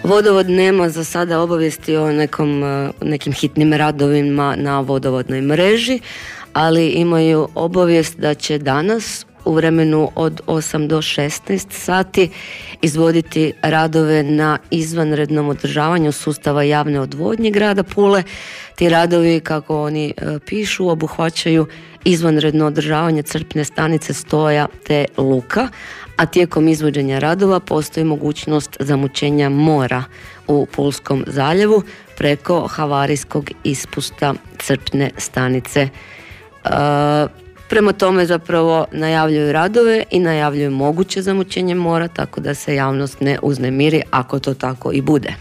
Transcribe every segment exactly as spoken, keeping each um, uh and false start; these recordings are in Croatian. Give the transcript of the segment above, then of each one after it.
Vodovod nema za sada obavijesti o nekom, nekim hitnim radovima na vodovodnoj mreži, ali imaju obavijest da će danas u vremenu od osam do šesnaest sati izvoditi radove na izvanrednom održavanju sustava javne odvodnje grada Pule. Ti radovi, kako oni e, pišu, obuhvaćaju izvanredno održavanje crpne stanice Stoja te Luka, a tijekom izvođenja radova postoji mogućnost zamućenja mora u Pulskom zaljevu preko havarijskog ispusta crpne stanice. E, Prema tome zapravo najavljuju radove i najavljuju moguće zamućenje mora, tako da se javnost ne uznemiri ako to tako i bude.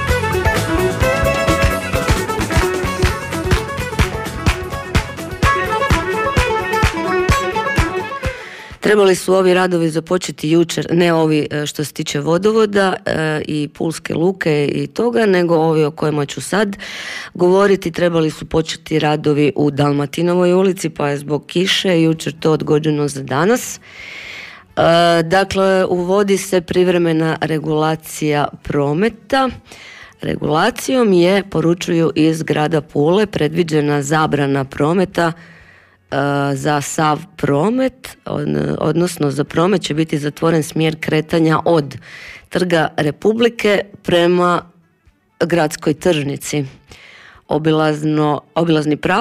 Trebali su ovi radovi započeti jučer, ne ovi što se tiče vodovoda e, i Pulske luke i toga, nego ovi o kojima ću sad govoriti. Trebali su početi radovi u Dalmatinovoj ulici, pa je zbog kiše jučer to odgođeno za danas. E, dakle, uvodi se privremena regulacija prometa. Regulacijom je, poručuju iz grada Pule, predviđena zabrana prometa za sav promet, odnosno za promet će biti zatvoren smjer kretanja od Trga Republike prema gradskoj tržnici. Obilazno, obilazni pravac